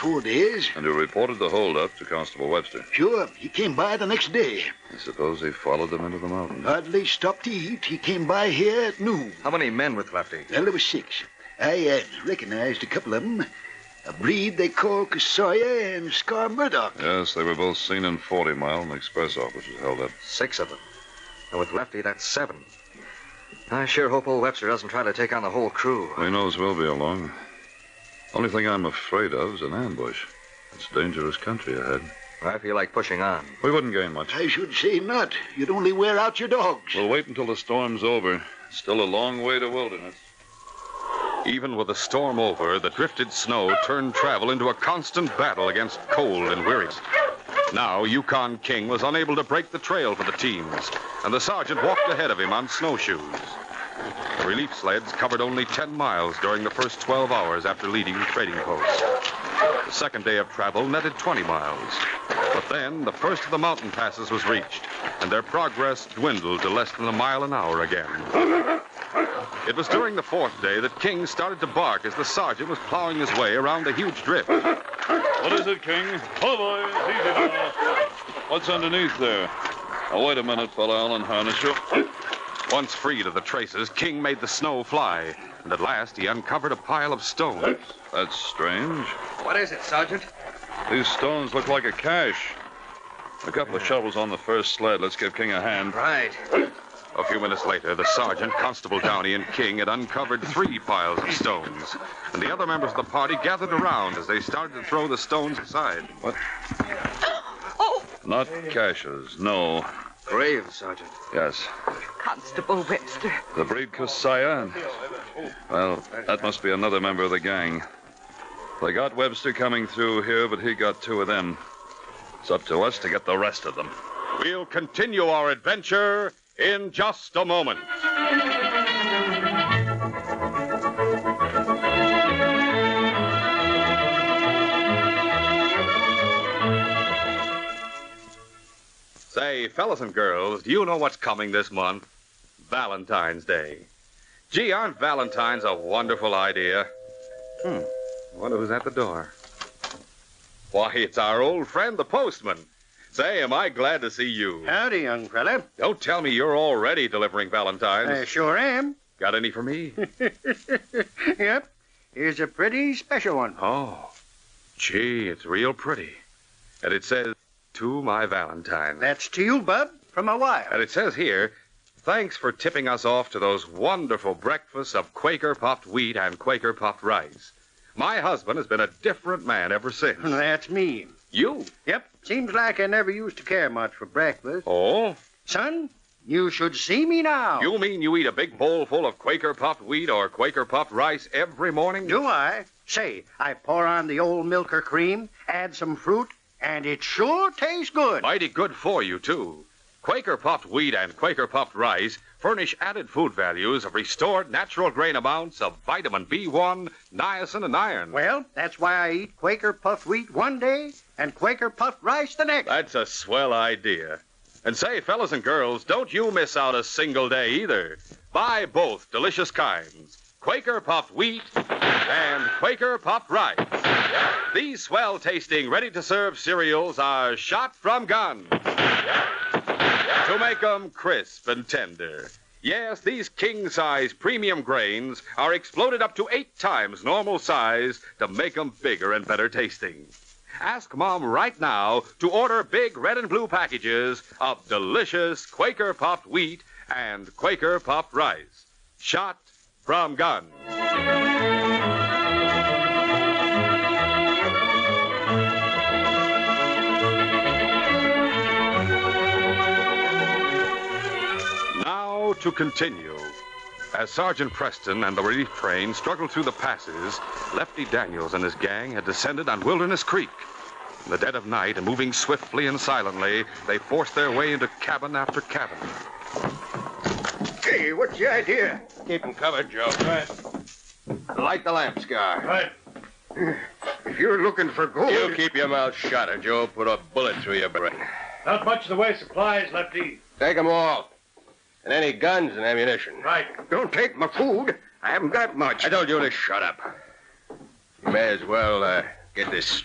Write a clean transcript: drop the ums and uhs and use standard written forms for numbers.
4 days. And you reported the holdup to Constable Webster? Sure. He came by the next day. I suppose he followed them into the mountains. Hardly stopped to eat. He came by here at noon. How many men with Lefty? Well, there was 6. I recognized a couple of them. A breed they call Kasoya and Scar Murdoch. Yes, they were both seen in 40 Mile, and the express office was held up. 6 of them. And with Lefty, that's 7. I sure hope old Webster doesn't try to take on the whole crew. He knows we'll be along. Only thing I'm afraid of is an ambush. It's dangerous country ahead. I feel like pushing on. We wouldn't gain much. I should say not. You'd only wear out your dogs. We'll wait until the storm's over. Still a long way to wilderness. Even with the storm over, the drifted snow turned travel into a constant battle against cold and weariness. Now, Yukon King was unable to break the trail for the teams, and the sergeant walked ahead of him on snowshoes. The relief sleds covered only 10 miles during the first 12 hours after leaving the trading post. The second day of travel netted 20 miles. But then, the first of the mountain passes was reached, and their progress dwindled to less than a mile an hour again. It was during the 4th day that King started to bark as the sergeant was plowing his way around the huge drift. What is it, King? Oh, boys, easy now. What's underneath there? Oh, wait a minute, fella. I'll unharness you. Once freed of the traces, King made the snow fly, and at last he uncovered a pile of stones. That's strange. What is it, Sergeant? These stones look like a cache. A couple of shovels on the first sled. Let's give King a hand. Right. A few minutes later, the sergeant, Constable Downey, and King had uncovered 3 piles of stones, and the other members of the party gathered around as they started to throw the stones aside. What? Oh! Not caches, no. Graves, Sergeant. Yes. Constable Webster. The breed Kasoya, and... Well, that must be another member of the gang. They got Webster coming through here, but he got 2 of them. It's up to us to get the rest of them. We'll continue our adventure in just a moment. Say, fellas and girls, do you know what's coming this month? Valentine's Day. Gee, aren't Valentines a wonderful idea? I wonder who's at the door. Why, it's our old friend, the postman. Say, am I glad to see you. Howdy, young fella. Don't tell me you're already delivering Valentines. I sure am. Got any for me? Yep. Here's a pretty special one. Oh, gee, it's real pretty. And it says, to my Valentine. That's to you, Bub, from my wife. And it says here, thanks for tipping us off to those wonderful breakfasts of Quaker puffed wheat and Quaker puffed rice. My husband has been a different man ever since. That's me. You? Yep. Seems like I never used to care much for breakfast. Oh? Son, you should see me now. You mean you eat a big bowl full of Quaker puffed wheat or Quaker puffed rice every morning? Do I? Say, I pour on the old milk or cream, add some fruit, and it sure tastes good. Mighty good for you, too. Quaker puffed wheat and Quaker puffed rice furnish added food values of restored natural grain amounts of vitamin B1, niacin, and iron. Well, that's why I eat Quaker puffed wheat one day and Quaker puffed rice the next. That's a swell idea. And say, fellas and girls, don't you miss out a single day either. Buy both delicious kinds, Quaker puffed wheat and Quaker puffed rice. These swell-tasting, ready-to-serve cereals are shot from guns to make them crisp and tender. Yes, these king-size premium grains are exploded up to 8 times normal size to make them bigger and better tasting. Ask Mom right now to order big red and blue packages of delicious Quaker puffed wheat and Quaker puffed rice. Shot from guns. Now to continue. As Sergeant Preston and the relief train struggled through the passes, Lefty Daniels and his gang had descended on Wilderness Creek. In the dead of night, and moving swiftly and silently, they forced their way into cabin after cabin. Hey, what's the idea? Keep them covered, Joe. Right. Light the lamp, Scar. Right. If you're looking for gold... You keep your mouth shut, or Joe put a bullet through your brain. Not much in the way of supplies, Lefty. Take them all. And any guns and ammunition. Right. Don't take my food. I haven't got much. I told you to shut up. You may as well get this